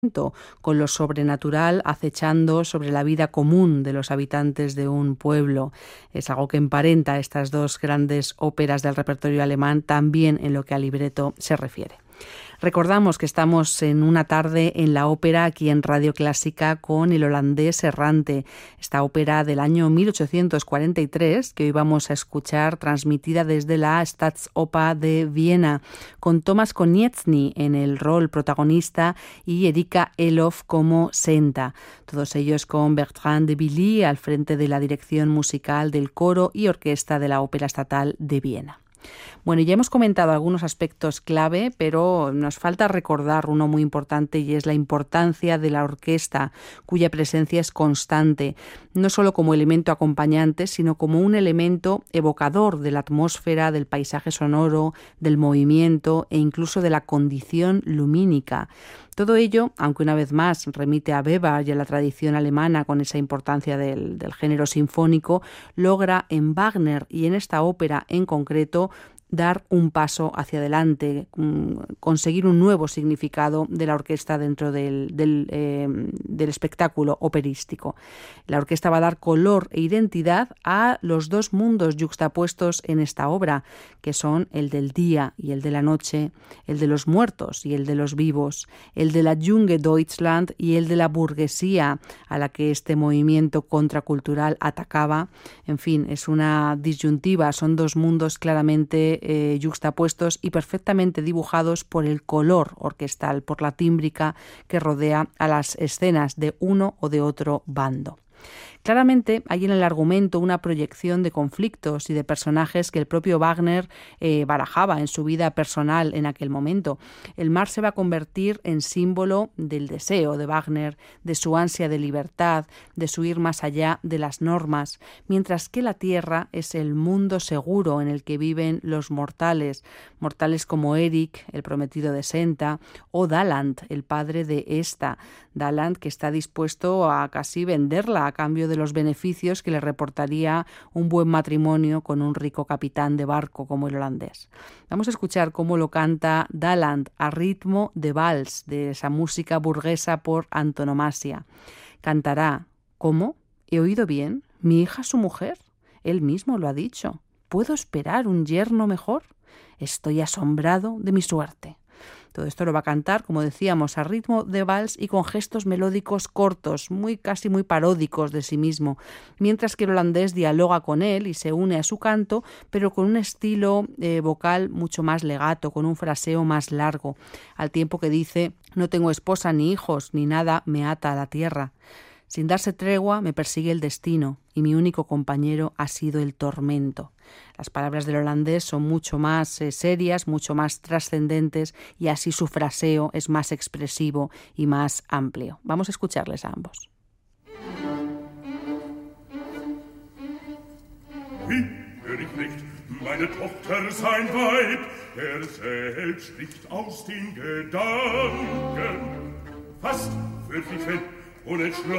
con lo sobrenatural acechando sobre la vida común de los habitantes de un pueblo. Es algo que emparenta estas dos grandes óperas del repertorio alemán, también en lo que al libreto se refiere. Recordamos que estamos en una tarde en la ópera aquí en Radio Clásica con El holandés errante, esta ópera del año 1843 que hoy vamos a escuchar transmitida desde la Staatsoper de Viena, con Thomas Konietzny en el rol protagonista y Erika Elof como Senta, todos ellos con Bertrand de Billy al frente de la dirección musical del coro y orquesta de la Ópera Estatal de Viena. Bueno, ya hemos comentado algunos aspectos clave, pero nos falta recordar uno muy importante y es la importancia de la orquesta, cuya presencia es constante, no solo como elemento acompañante, sino como un elemento evocador de la atmósfera, del paisaje sonoro, del movimiento e incluso de la condición lumínica. Todo ello, aunque una vez más remite a Weber y a la tradición alemana con esa importancia del género sinfónico, logra en Wagner y en esta ópera en concreto dar un paso hacia adelante, conseguir un nuevo significado de la orquesta dentro del espectáculo operístico. La orquesta va a dar color e identidad a los dos mundos yuxtapuestos en esta obra, que son el del día y el de la noche, el de los muertos y el de los vivos, el de la Junge Deutschland y el de la burguesía a la que este movimiento contracultural atacaba. En fin, es una disyuntiva, son dos mundos claramente yuxtapuestos y perfectamente dibujados por el color orquestal, por la tímbrica que rodea a las escenas de uno o de otro bando. Claramente hay en el argumento una proyección de conflictos y de personajes que el propio Wagner barajaba en su vida personal en aquel momento. El mar se va a convertir en símbolo del deseo de Wagner, de su ansia de libertad, de su ir más allá de las normas, mientras que la tierra es el mundo seguro en el que viven los mortales, mortales como Eric, el prometido de Senta, o Daland, el padre de esta. Daland, que está dispuesto a casi venderla a cambio de los beneficios que le reportaría un buen matrimonio con un rico capitán de barco como el holandés. Vamos a escuchar cómo lo canta Daland a ritmo de vals, de esa música burguesa por antonomasia. Cantará, ¿cómo? ¿He oído bien? ¿Mi hija su mujer? Él mismo lo ha dicho. ¿Puedo esperar un yerno mejor? Estoy asombrado de mi suerte. Todo esto lo va a cantar, como decíamos, a ritmo de vals y con gestos melódicos cortos, casi muy paródicos de sí mismo, mientras que el holandés dialoga con él y se une a su canto, pero con un estilo vocal mucho más legato, con un fraseo más largo, al tiempo que dice: no tengo esposa ni hijos, ni nada me ata a la tierra. Sin darse tregua me persigue el destino y mi único compañero ha sido el tormento. Las palabras del holandés son mucho más serias, mucho más trascendentes y así su fraseo es más expresivo y más amplio. Vamos a escucharles a ambos. Meine Tochter sein Weib, selbst spricht aus den Gedanken, fast wirklich wenn unentschlossen